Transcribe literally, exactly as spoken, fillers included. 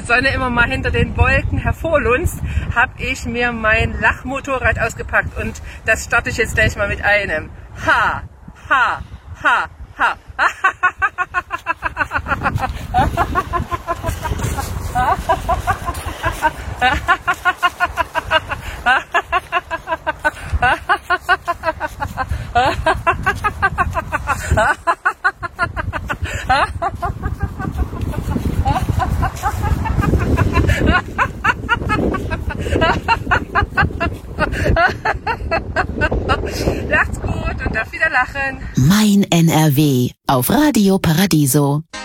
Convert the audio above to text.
Sonne immer mal hinter den Wolken hervorlunzt, habe ich mir mein Lachmotorrad ausgepackt und das starte ich jetzt gleich mal mit einem Ha, ha, ha, ha. Macht's gut und darf wieder lachen. Mein N R W auf Radio Paradiso.